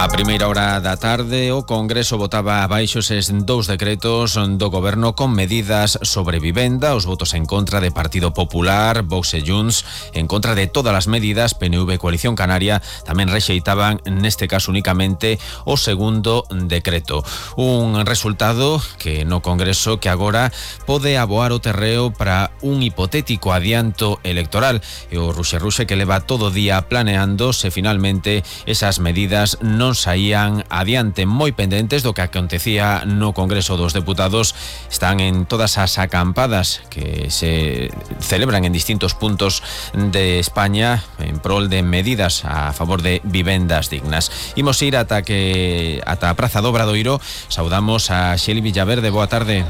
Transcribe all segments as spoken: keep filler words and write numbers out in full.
A primeira hora da tarde, o Congreso votaba abaixo eses dous decretos do Goberno con medidas sobre vivenda, os votos en contra de Partido Popular, Vox e Junts, en contra de todas as medidas, P N V e Coalición Canaria tamén rexeitaban, neste caso únicamente, o segundo decreto. Un resultado que no Congreso que agora pode aboar o terreo para un hipotético adianto electoral e o ruxe-ruxe que leva todo o día planeando se finalmente esas medidas non saían adiante. Moi pendentes do que acontecía no Congreso dos Deputados, están en todas as acampadas que se celebran en distintos puntos de España en prol de medidas a favor de vivendas dignas. Imos ir ata que ata a Praza do Obradoiro. Saudamos a Xeli Villaverde. Boa tarde.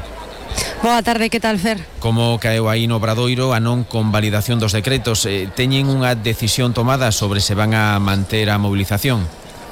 Boa tarde, que tal, Fer? Como caeu aí no Obradoiro a non convalidación dos decretos? Eh, teñen unha decisión tomada sobre se van a manter a movilización?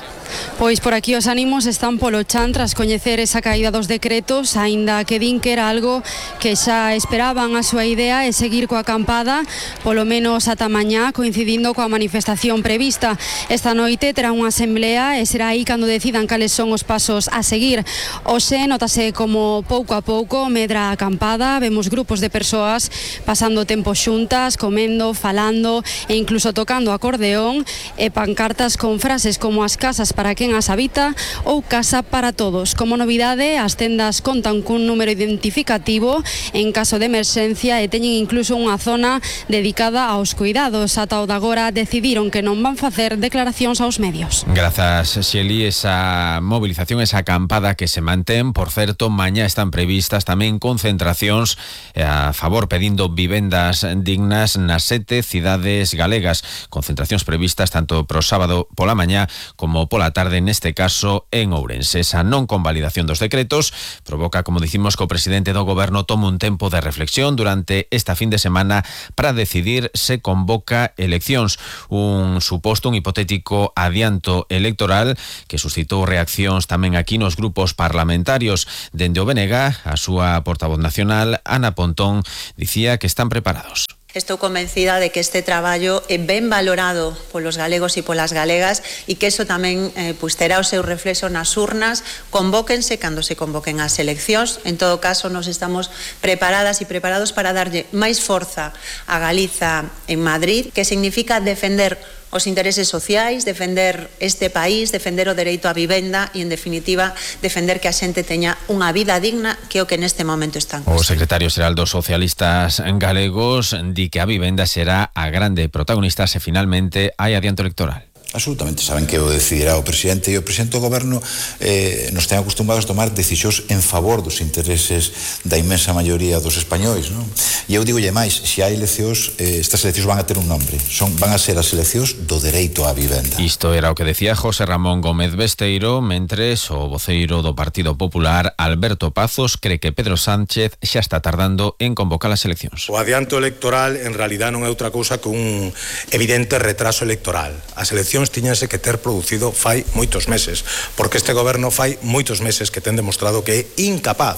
Pois por aquí os ánimos están polo chan tras coñecer esa caída dos decretos, aínda que din que era algo que xa esperaban. A súa idea é seguir coa acampada polo menos ata mañá, coincidindo coa manifestación prevista. Esta noite terá unha asamblea e será aí cando decidan cales son os pasos a seguir. Hoxe notase como pouco a pouco medra a acampada, vemos grupos de persoas pasando tempo xuntas, comendo, falando e incluso tocando acordeón e pancartas con frases como as casas para quen as habita ou casa para todos. Como novidade, as tendas contan cun número identificativo en caso de emerxencia e teñen incluso unha zona dedicada aos cuidados. Ata o de agora decidiron que non van facer declaracións aos medios. Grazas, Xeli. Esa movilización, esa acampada que se mantén, por certo, mañá están previstas tamén concentracións a favor pedindo vivendas dignas nas sete cidades galegas. Concentracións previstas tanto pro sábado pola mañá como pola tarde, neste caso en Ourense. Esa non convalidación dos decretos provoca, como dicimos, que o presidente do Goberno tome un tempo de reflexión durante esta fin de semana para decidir se convoca eleccións. Un suposto, un hipotético adianto electoral que suscitou reaccións tamén aquí nos grupos parlamentarios. Dende o B N G, a súa portavoz nacional, Ana Pontón, dicía que están preparados. Estou convencida de que este traballo é ben valorado polos galegos e polas galegas e que eso tamén eh, pues, terá o seu reflexo nas urnas. Convóquense cando se convoquen as eleccións. En todo caso, nos estamos preparadas e preparados para darlle máis forza a Galiza en Madrid, que significa defender os intereses sociais, defender este país, defender o dereito á vivenda e, en definitiva, defender que a xente teña unha vida digna, que é o que neste momento están. O secretario xeral dos socialistas galegos di que a vivenda será a grande protagonista se finalmente hai adianto electoral. Absolutamente, saben que o decidirá o presidente e o presidente do Goberno eh, nos ten acostumbrados a tomar decisións en favor dos intereses da inmensa maioría dos españois, non? E eu digolle máis, se hai eleccións, eh, estas eleccións van a ter un nombre, son, van a ser as eleccións do dereito á vivenda. Isto era o que decía José Ramón Gómez Besteiro, mentres o voceiro do Partido Popular, Alberto Pazos, cree que Pedro Sánchez xa está tardando en convocar as eleccións. O adianto electoral en realidad non é outra cousa que un evidente retraso electoral. As eleccións tiñanse que ter producido fai moitos meses, porque este goberno fai moitos meses que ten demostrado que é incapaz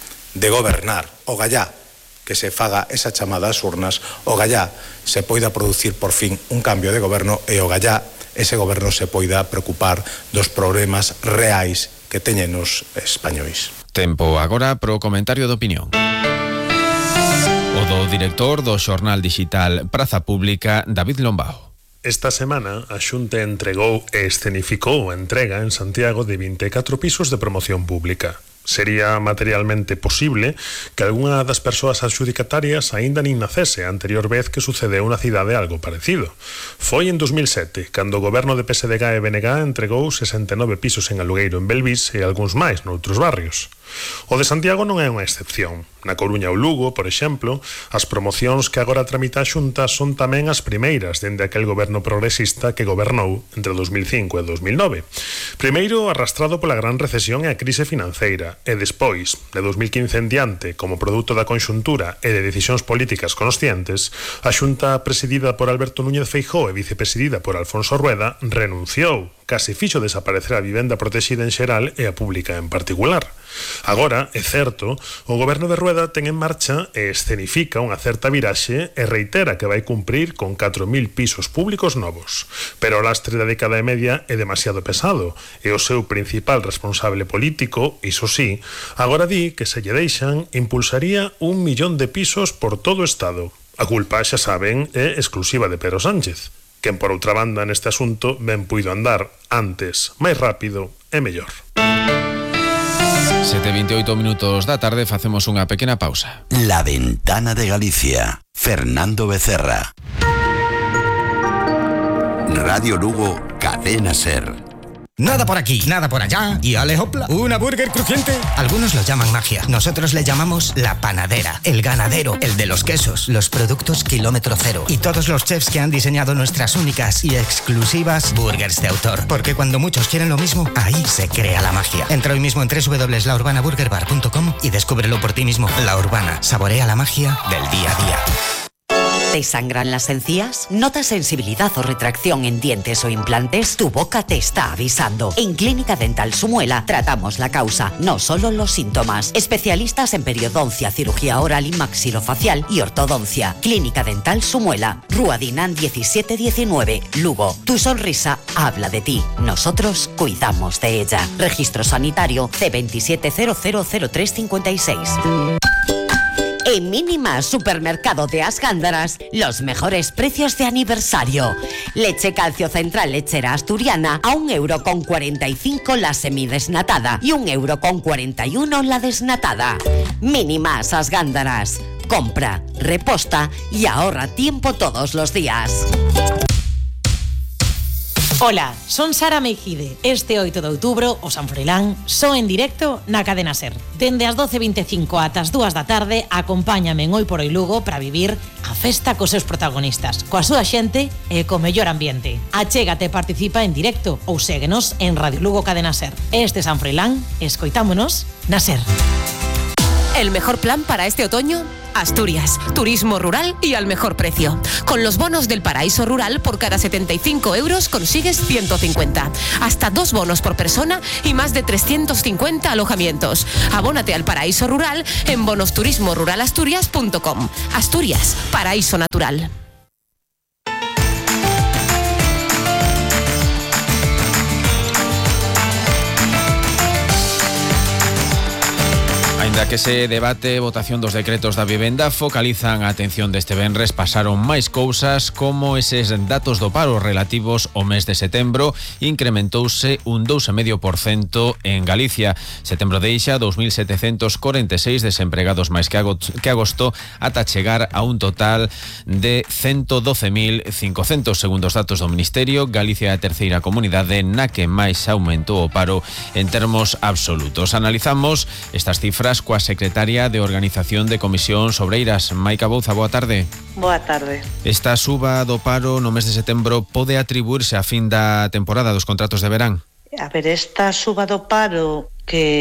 de gobernar. O gallá que se faga esa chamada ás urnas, o gallá se poida producir por fin un cambio de goberno e o gallá ese goberno se poida preocupar dos problemas reais que teñen os españois. Tempo agora pro comentario de opinión. O do director do xornal digital Praza Pública, David Lombao. Esta semana, a Xunta entregou e escenificou a entrega en Santiago de vinte e catro pisos de promoción pública. Sería materialmente posible que algunha das persoas adxudicatarias aínda nin nacese a anterior vez que sucedeu na cidade algo parecido. Foi en dos mil sete, cando o goberno de P S D G e B N G entregou sesenta e nove pisos en alugueiro en Belvís e algúns máis noutros barrios. O de Santiago non é unha excepción. Na Coruña ou Lugo, por exemplo, as promocións que agora tramita a Xunta son tamén as primeiras dende aquel goberno progresista que gobernou entre dos mil cinco e dos mil nove. Primeiro arrastrado pola gran recesión e a crise financeira, e despois, de dos mil quince en diante, como produto da conxuntura e de decisións políticas conscientes, a Xunta presidida por Alberto Núñez Feijóo e vicepresidida por Alfonso Rueda renunciou, case fixo desaparecer a vivenda protexida en xeral e a pública en particular. Agora, é certo, o goberno de Rueda ten en marcha e escenifica unha certa viraxe e reitera que vai cumprir con catro mil pisos públicos novos. Pero o lastre da década e media é demasiado pesado e o seu principal responsable político, iso sí, agora di que se lle deixan impulsaría un millón de pisos por todo o Estado. A culpa, xa saben, é exclusiva de Pedro Sánchez, quen por outra banda neste asunto ben puido andar antes, máis rápido e mellor. sete e veintioito minutos da tarde, facemos unha pequena pausa. La Ventana de Galicia, Fernando Becerra. Radio Lugo, Cadena Ser. Nada por aquí, nada por allá, y ale hopla, una burger crujiente. Algunos lo llaman magia, nosotros le llamamos la panadera, el ganadero, el de los quesos, los productos kilómetro cero y todos los chefs que han diseñado nuestras únicas y exclusivas burgers de autor. Porque cuando muchos quieren lo mismo, ahí se crea la magia. Entra hoy mismo en doble u doble u doble u punto la urbana burger bar punto com y descúbrelo por ti mismo. La Urbana, saborea la magia del día a día. ¿Te sangran las encías? ¿Notas sensibilidad o retracción en dientes o implantes? Tu boca te está avisando. En Clínica Dental Sumuela tratamos la causa, no solo los síntomas. Especialistas en periodoncia, cirugía oral y maxilofacial y ortodoncia. Clínica Dental Sumuela, Rúa Dinán diecisiete diecinueve, Lugo. Tu sonrisa habla de ti. Nosotros cuidamos de ella. Registro sanitario C veintisiete cero cero cero tres cincuenta y seis. En Mínima Supermercado de Asgándaras, los mejores precios de aniversario. Leche Calcio Central lechera asturiana a un euro con cuarenta y cinco la semidesnatada y un euro con cuarenta y uno la desnatada. Mínimas Asgándaras. Compra, reposta y ahorra tiempo todos los días. Ola, son Sara Meijide. Este oito de outubro, o San Froilán, só en directo na Cadena Ser. Dende as doce e vinte e cinco ata as dúas da tarde, acompáñame en Hoy por Hoy Lugo para vivir a festa cos seus protagonistas, coa súa xente e co mellor ambiente. Achégate e participa en directo ou séguenos en Radio Lugo Cadena Ser. Este San Froilán, escoitámonos na Ser. ¿El mejor plan para este otoño? Asturias, turismo rural y al mejor precio. Con los bonos del Paraíso Rural, por cada setenta y cinco euros consigues ciento cincuenta. Hasta dos bonos por persona y más de trescientos cincuenta alojamientos. Abónate al Paraíso Rural en bonos turismo rural asturias punto com. Asturias, paraíso natural. Ainda que se debate votación dos decretos da vivenda, focalizan a atención deste venres. Pasaron máis cousas, como eses datos do paro relativos ao mes de setembro. Incrementouse un dous vírgula cinco por cento en Galicia. Setembro deixa dous mil setecentos corenta e seis desempregados máis que agosto, ata chegar a un total de ciento doce mil cincocentos. Segundo os datos do Ministerio, Galicia é a terceira comunidade na que máis aumentou o paro en termos absolutos. Analizamos estas cifras coa secretaria de Organización de Comisións Obreiras, Maica Bouza. Boa tarde. Boa tarde. Esta suba do paro no mes de setembro pode atribuirse á fin da temporada dos contratos de verán? A ver, esta suba do paro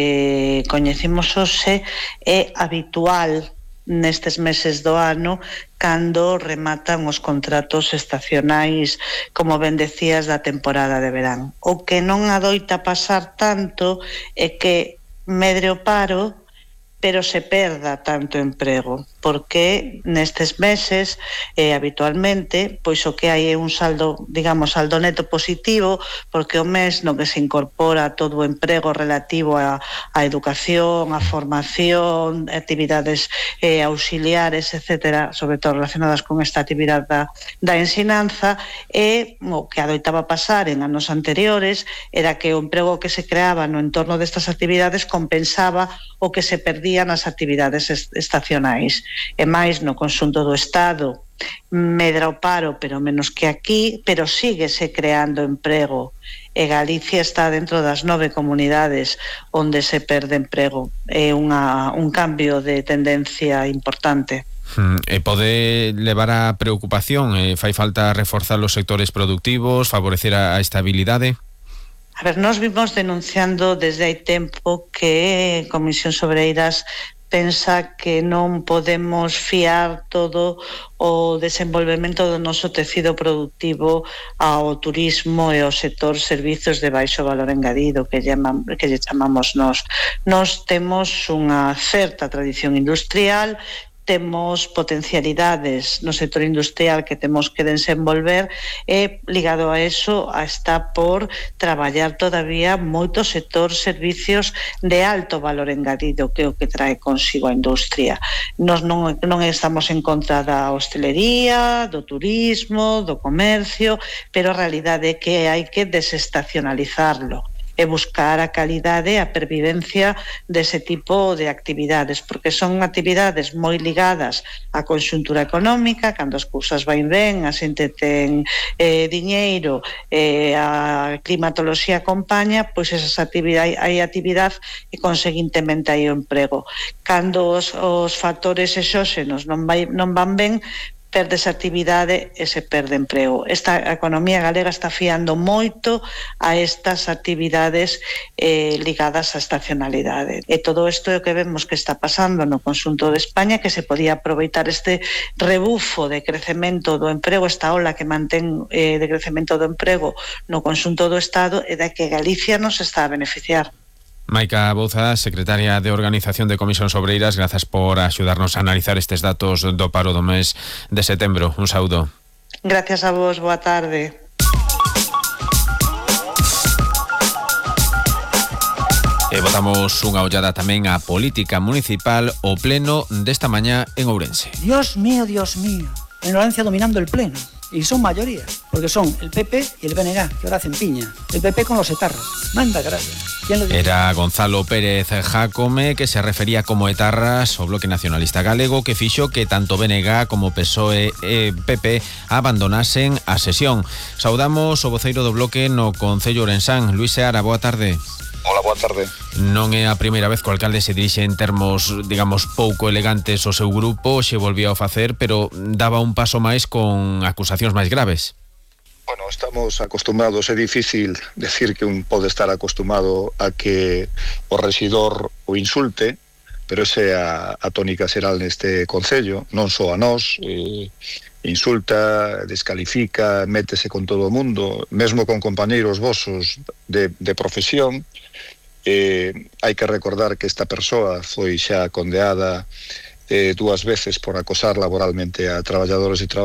que coñecimos hoxe é habitual nestes meses do ano cando rematan os contratos estacionais, como ben decías, da temporada de verán. O que non adoita pasar tanto é que medre o paro, pero se perda tanto emprego, porque nestes meses eh, habitualmente pois o que hai é un saldo, digamos, saldo neto positivo, porque o mes no que se incorpora todo o emprego relativo a, a educación, a formación, actividades eh, auxiliares, etcétera, sobre todo relacionadas con esta actividade da, da ensinanza, e o que adoitaba pasar en anos anteriores era que o emprego que se creaba no entorno destas actividades compensaba o que se perdía nas actividades estacionais. E máis no conxunto do Estado medra o paro, pero menos que aquí, pero síguese creando emprego, e Galicia está dentro das nove comunidades onde se perde emprego. É unha, un cambio de tendencia importante. Hmm, e pode levar a preocupación? E fai falta reforzar os sectores productivos, favorecer a, a estabilidade? A ver, nós vimos denunciando desde hai tempo que Comisións Obreiras pensa que non podemos fiar todo o desenvolvemento do noso tecido productivo ao turismo e ao sector servizos de baixo valor engadido que, llaman, que lle chamamos nós. Nós temos unha certa tradición industrial, temos potencialidades no sector industrial que temos que desenvolver e ligado a eso está por traballar todavía moito sector servicios de alto valor engadido que é o que trae consigo a industria. Nos non, non estamos en contra da hostelería, do turismo, do comercio, pero a realidade é que hai que desestacionalizarlo e buscar a calidade e a pervivencia dese tipo de actividades, porque son actividades moi ligadas á conxuntura económica, cando as cousas van ben, a xente ten eh, diñeiro, eh, a climatoloxía acompaña, pois esas actividades, hai actividade e conseguintemente hai o emprego. Cando os, os factores exóxenos non, vai, non van ben, perde esa actividade e se perde emprego. Esta economía galega está fiando moito a estas actividades eh, ligadas á estacionalidade. E todo isto é o que vemos que está pasando no conxunto de España, que se podía aproveitar este rebufo de crecemento do emprego, esta ola que mantén eh, de crecemento do emprego no conxunto do Estado e da que Galicia nos está a beneficiar. Maica Bouza, secretaria de Organización de Comisións Obreiras, grazas por axudarnos a analizar estes datos do paro do mes de setembro. Un saúdo. Gracias a vos, boa tarde. E botamos unha ollada tamén á política municipal, o pleno desta mañá en Ourense. Dios mío, Dios mío, en Ourense dominando el pleno. Y son mayoría, porque son el P P y el B N G, que ahora hacen piña. El P P con los etarras. Manda carallo. ¿Quién lo dice? Era Gonzalo Pérez Jácome, que se refería como etarras ao Bloque Nacionalista Galego, que fixo que tanto B N G como P S O E e P P abandonasen a sesión. Saudamos o voceiro do Bloque no Concello Ourensán. Luís Seara, boa tarde. Hola, boa tarde. Non é a primeira vez que o alcalde se dirixe en termos, digamos, pouco elegantes ao seu grupo, xe volvía a facer, pero daba un paso máis con acusacións máis graves. Bueno, estamos acostumbrados, é difícil decir que un pode estar acostumado a que o rexidor o insulte, pero esa é a, a tónica xeral neste concello, non só a nós, eh, insulta, descalifica, métese con todo o mundo, mesmo con compañeiros vosos de, de profesión. Eh, hai que recordar que esta persoa foi xa condeada eh, dúas veces por acosar laboralmente a traballadores e traballadores